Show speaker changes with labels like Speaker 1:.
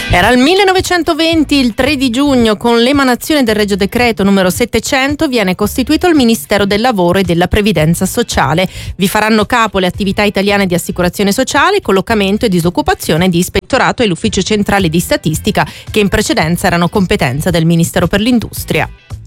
Speaker 1: Era il 1920, il 3 di giugno, con l'emanazione del Regio Decreto numero 700, viene costituito il Ministero del Lavoro e della Previdenza Sociale. Vi faranno capo le attività italiane di assicurazione sociale, collocamento e disoccupazione di Ispettorato e l'Ufficio Centrale di Statistica, che in precedenza erano competenza del Ministero per l'Industria.